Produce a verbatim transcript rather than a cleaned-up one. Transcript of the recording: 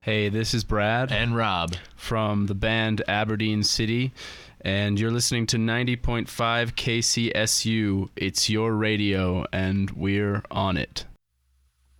Hey, this is Brad and Rob from the band Aberdeen City, and you're listening to ninety point five K C S U. It's your radio, and we're on it.